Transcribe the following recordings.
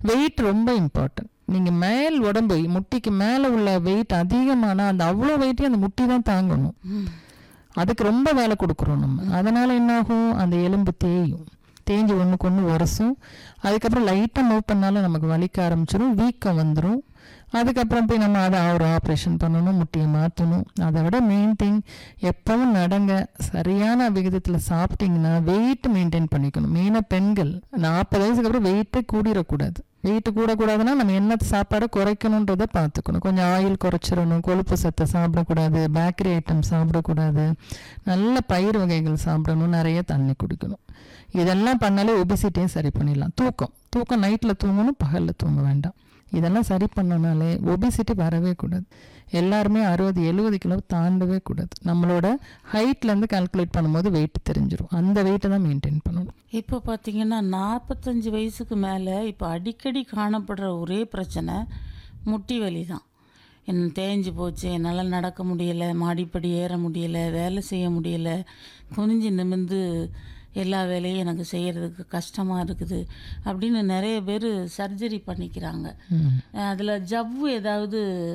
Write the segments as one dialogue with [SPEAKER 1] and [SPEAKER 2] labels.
[SPEAKER 1] Wait ரொம்ப important. நீங்கள் மேல் உடம்பு முட்டிக்கு மேலே உள்ள வெயிட் அதிகமான அந்த அவ்வளோ வெயிட்டையும் அந்த முட்டி தான் தாங்கணும். அதுக்கு ரொம்ப வேலை கொடுக்குறோம் நம்ம. அதனால் என்னாகும், அந்த எலும்பு தேஞ்சு ஒன்றுக்கு ஒன்று உரசும். அதுக்கப்புறம் லைட்டாக மூவ் பண்ணாலும் நமக்கு வலிக்க ஆரம்பிச்சிடும், வீக்கம் வந்துடும். அதுக்கப்புறம் போய் நம்ம அதை ஒரு ஆப்ரேஷன் பண்ணணும், முட்டியை மாற்றணும். அதை விட மெயின் திங், எப்பவும் நடங்க, சரியான விகிதத்தில் சாப்பிட்டிங்கன்னா வெயிட் மெயின்டைன் பண்ணிக்கணும். மெயினாக பெண்கள் 40 வயசுக்கு அப்புறம் வெயிட்டே கூடிடக்கூடாது. வெயிட்டு கூடக்கூடாதுன்னா நம்ம என்ன சாப்பாடை குறைக்கணுன்றதை பார்த்துக்கணும். கொஞ்சம் ஆயில் குறைச்சிடணும், கொழுப்பு சத்தை சாப்பிடக்கூடாது, பேக்கரி ஐட்டம் சாப்பிடக்கூடாது, நல்ல பயிர் வகைகள் சாப்பிடணும், நிறைய தண்ணி குடிக்கணும். இதெல்லாம் பண்ணாலே ஒபிசிட்டியும் சரி பண்ணிடலாம். தூக்கம் நைட்டில் தூங்கணும், பகலில் தூங்க வேண்டாம். இதெல்லாம் சரி பண்ணனாலே ஒபிசிட்டி வரவே கூடாது. எல்லாருமே 60-70 கிலோ தாண்டவே கூடாது. நம்மளோட ஹைட்லேருந்து கால்குலேட் பண்ணும்போது வெயிட் தெரிஞ்சிடும். அந்த வெயிட்டை தான் மெயின்டைன் பண்ணணும்.
[SPEAKER 2] இப்போ பார்த்தீங்கன்னா 45 வயசுக்கு மேலே இப்போ அடிக்கடி காணப்படுற ஒரே பிரச்சனை முட்டி வலி தான். என்ன தேஞ்சு போச்சு, என்னால் நடக்க முடியலை, மாடிப்படி ஏற முடியலை, வேலை செய்ய முடியலை, குனிஞ்சு நிமிர்ந்து எல்லா வேலையும் எனக்கு செய்கிறதுக்கு கஷ்டமாக இருக்குது அப்படின்னு நிறைய பேர் சர்ஜரி பண்ணிக்கிறாங்க. அதில் ஜவ்வு ஏதாவது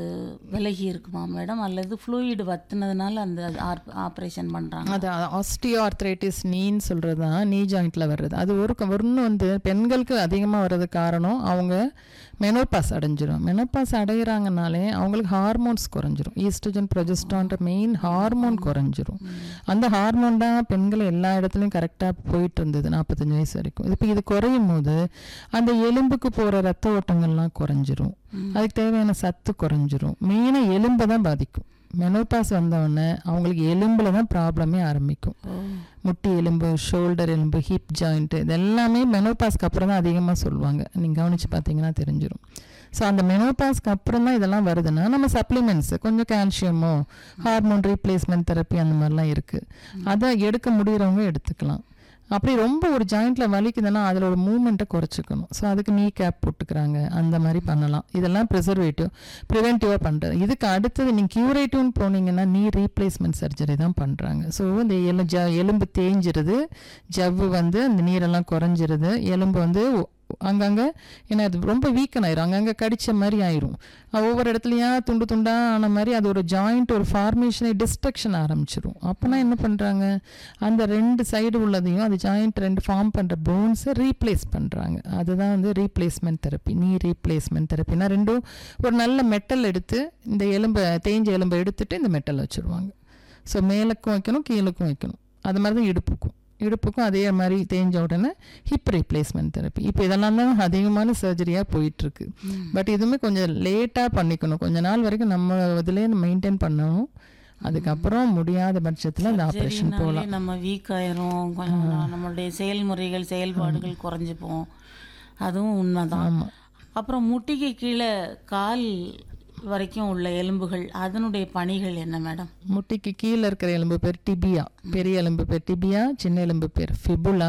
[SPEAKER 2] விலகி இருக்குமா மேடம், அல்லது ஃப்ளூயிடு வத்துனதுனால அந்த ஆப்ரேஷன் பண்ணுறாங்க?
[SPEAKER 1] அது ஆஸ்டியோ ஆர்த்ரைட்டிஸ் நீன்னு சொல்கிறது தான், நீ ஜாயிண்டில் வர்றது. அது ஒன்று வந்து பெண்களுக்கு அதிகமாக வர்றதுக்கு காரணம் அவங்க மெனோபாஸ் அடைஞ்சிடும். மெனோபாஸ் அடைகிறாங்கனாலே அவங்களுக்கு ஹார்மோன்ஸ் குறைஞ்சிரும். ஈஸ்ட்ரோஜன் ப்ரொஜெஸ்ட்ரான்ற மெயின் ஹார்மோன் குறைஞ்சிரும். அந்த ஹார்மோன் தான் பெண்கள் எல்லா இடத்துலையும் கரெக்டாக போயிட்டு இருந்தது 45 வயசு வரைக்கும். இப்போ இது குறையும் போது அந்த எலும்புக்கு போகிற ரத்த ஓட்டங்கள்லாம் குறைஞ்சிரும், அதுக்கு தேவையான சத்து குறைஞ்சிரும். மெயினாக எலும்பை தான் பாதிக்கும். மெனோபாஸ் வந்தவுடனே அவங்களுக்கு எலும்பில் தான் ப்ராப்ளமே ஆரம்பிக்கும். முட்டி எலும்பு, ஷோல்டர் எலும்பு, ஹிப் ஜாயிண்ட்டு, இது எல்லாமே மெனோபாஸ்க்கு அப்புறம் தான் அதிகமாக சொல்லுவாங்க. நீங்கள் கவனித்து பார்த்தீங்கன்னா தெரிஞ்சிடும். ஸோ அந்த மெனோபாஸ்க்கு அப்புறம் தான் இதெல்லாம் வருதுன்னா நம்ம சப்ளிமெண்ட்ஸ், கொஞ்சம் கால்சியமோ, ஹார்மோன் ரீப்ளேஸ்மெண்ட் தெரப்பி அந்த மாதிரிலாம் இருக்குது. அதை எடுக்க முடிகிறவங்க எடுத்துக்கலாம். அப்படி ரொம்ப ஒரு ஜாயிண்ட்டில் வலிக்குதுன்னா அதில் ஒரு மூமெண்ட்டை குறைச்சிக்கணும். ஸோ அதுக்கு நீ கேப் போட்டுக்கிறாங்க, அந்த மாதிரி பண்ணலாம். இதெல்லாம் ப்ரிவென்டிவாக பண்ணுறது. இதுக்கு அடுத்தது நீங்கள் க்யூரேட்டிவ்னு போனீங்கன்னா நீ ரீப்ளேஸ்மெண்ட் சர்ஜரி தான் பண்ணுறாங்க. ஸோ இந்த எலும்பு தேஞ்சிருது, ஜவ்வு வந்து அந்த நீரெல்லாம் குறைஞ்சிருது, எலும்பு வந்து அங்கங்கே ஏன்னா அது ரொம்ப வீக்கன் ஆயிரும், அங்கங்கே கடித்த மாதிரி ஆயிரும். ஒவ்வொரு இடத்துலையும் துண்டு துண்டாக ஆன மாதிரி அது ஒரு ஜாயிண்ட் ஒரு ஃபார்மேஷனை டிஸ்ட்ரக்ஷன் ஆரம்பிச்சிடும். அப்போனா என்ன பண்ணுறாங்க, அந்த 2 சைடு உள்ளதையும் அது ஜாயிண்ட் 2 ஃபார்ம் பண்ணுற போன்ஸை ரீப்ளேஸ் பண்ணுறாங்க. அதுதான் வந்து ரீப்ளேஸ்மெண்ட் தெரப்பி, நீ ரீப்ளேஸ்மெண்ட் தெரப்பினா ரெண்டும் ஒரு நல்ல மெட்டல் எடுத்து இந்த தேஞ்ச எலும்பை எடுத்துட்டு இந்த மெட்டல் வச்சுருவாங்க. ஸோ மேலுக்கும் வைக்கணும், கீழுக்கும் வைக்கணும். அது மாதிரி தான் இடுப்புக்கும் அதே மாதிரி தேஞ்ச உடனே ஹிப் ரீப்ளேஸ்மெண்ட் தெரப்பி. இப்போ இதெல்லாம் தான் அதிகமான சர்ஜரியாக போயிட்டுருக்கு. பட் இதுவுமே கொஞ்சம் லேட்டாக பண்ணிக்கணும். கொஞ்ச நாள் வரைக்கும் நம்ம இதிலே மெயின்டைன் பண்ணணும். அதுக்கப்புறம் முடியாத பட்சத்தில் அந்த ஆப்ரேஷன் போகலாம்.
[SPEAKER 2] நம்ம வீக் ஆயிரும், நம்மளுடைய செயல்பாடுகள் குறைஞ்சிப்போம். அதுவும் உண்மைதான். ஆமாம். அப்புறம் முட்டிக்கு கீழே கால் வரைக்கும் உள்ள எலும்புகள், அதனுடைய பணிகள் என்ன மேடம்?
[SPEAKER 1] முட்டிக்கு கீழே இருக்கிற எலும்பு பேர் டிபியா, பெரிய எலும்பு பேர் டிபியா, சின்ன எலும்பு பேர் ஃபிபுலா.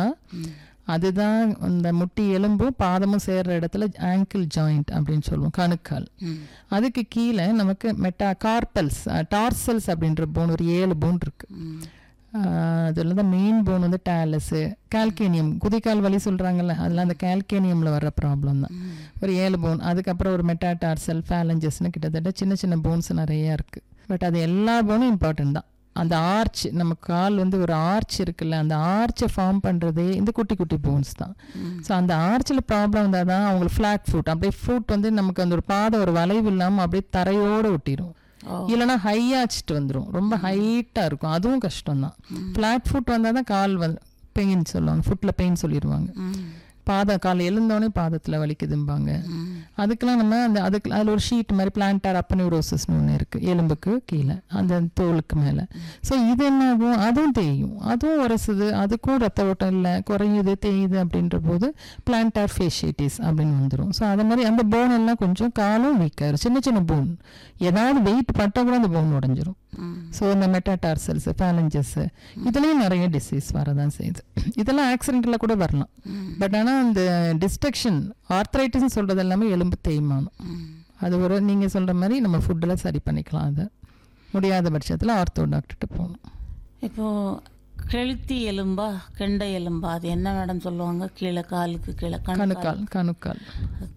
[SPEAKER 1] அதுதான் இந்த முட்டி எலும்பும் பாதமும் சேர்ற இடத்துல ஆங்கிள் ஜாயிண்ட் அப்படின்னு சொல்லுவோம், கணுக்கால். அதுக்கு கீழே நமக்கு கார்பல்ஸ், டார்சல்ஸ் அப்படின்ற போன் ஒரு 7 போன் இருக்கு. அதில் தான் மெயின் போன் வந்து டாலஸு, கால்கேனியம், குதிக்கால் வலி சொல்கிறாங்கல்ல, அதில் அந்த கால்கேனியமில் வர்ற ப்ராப்ளம் தான் ஒரு 7 போன். அதுக்கப்புறம் ஒரு மெட்டாடார்சல், ஃபேலஞ்சஸ்னு கிட்டத்தட்ட சின்ன சின்ன போன்ஸ் நிறையா இருக்குது. பட் அது எல்லா போனும் இம்பார்ட்டன்ட் தான். அந்த ஆர்ச், நம்ம கால் வந்து ஒரு ஆர்ச் இருக்குல்ல, அந்த ஆர்ச்சை ஃபார்ம் பண்ணுறதே இந்த குட்டி குட்டி போன்ஸ் தான். ஸோ அந்த ஆர்ச்சில் ப்ராப்ளம் இருந்தால் தான் அவங்களுக்கு ஃப்ளாட் ஃபுட், அப்படியே ஃபுட் வந்து நமக்கு அந்த ஒரு பாதை ஒரு வளைவு இல்லாமல் அப்படியே தரையோடு ஒட்டிடும். இல்லைனா ஹையாச்சிட்டு வந்துடும், ரொம்ப ஹைட்டாக இருக்கும், அதுவும் கஷ்டம்தான். ஃப்ளாட் ஃபுட் வந்தால் தான் கால் பெயின் சொல்லுவாங்க, ஃபுட்டில் பெயின் சொல்லிடுவாங்க. கால் எழுந்தோடனே பாதத்தில் வலிக்குதும்பாங்க. அதுக்கெல்லாம் நம்ம அதில் ஒரு ஷீட் மாதிரி பிளான்டார் அப்பனியூரோசிஸ்னு ஒன்று இருக்குது எலும்புக்கு கீழே அந்த தோலுக்கு மேலே. ஸோ இது என்ன ஆகும், அதுவும் தேயும், அதுவும் உரசுது, அதுக்கும் ரத்த ஓட்டம் இல்லை, குறையுது, தேயுது. அப்படின்ற போது பிளான்டார் ஃபேஷியட்டிஸ் அப்படின்னு வந்துடும். ஸோ அது மாதிரி அந்த போன் எல்லாம் கொஞ்சம் காலும் வீக்காயிரும். சின்ன சின்ன போன் ஏதாவது வெயிட் பட்டால் கூட அந்த போன் உடஞ்சிரும். ஸோ இந்த மெட்டாடார்சல்ஸ், ஃபேலஞ்சஸ், இதுலேயும் நிறைய டிசீஸ் வரதான் செய்யுது. இதெல்லாம் ஆக்சிடென்ட்டில் கூட வரலாம். பட் ஆனால் அந்த டிஸ்ட்ரக்ஷன், ஆர்த்ரைட்டிஸ்ன்னு சொல்கிறது எல்லாமே எலும்பு தேய்மானம். அது ஒரு நீங்கள் சொல்கிற மாதிரி நம்ம ஃபுட்டில் சரி பண்ணிக்கலாம். அதை முடியாத பட்சத்தில் ஆர்த்தோ டாக்டர்கிட்ட போகணும்.
[SPEAKER 2] இப்போது கெளுத்தி எலும்பா கெண்டை எலும்பா அது என்ன மேடம் சொல்லுவாங்க? கீழே காலுக்கு கீழே கணுக்கால்.